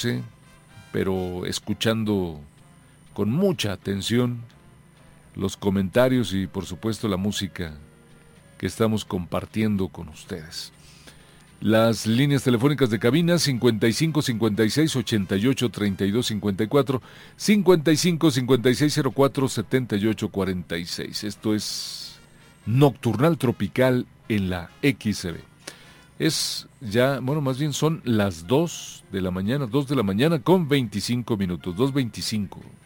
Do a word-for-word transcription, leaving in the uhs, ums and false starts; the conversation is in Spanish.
catorce, pero escuchando con mucha atención los comentarios y por supuesto la música que estamos compartiendo con ustedes. Las líneas telefónicas de cabina cincuenta y cinco cincuenta y seis ochenta y ocho treinta y dos cincuenta y cuatro, cincuenta y cinco cincuenta y seis cero cuatro setenta y ocho cuarenta y seis. Esto es Nocturnal Tropical en la X C B. Es ya, bueno, más bien son las dos de la mañana, dos de la mañana con veinticinco minutos, dos veinticinco.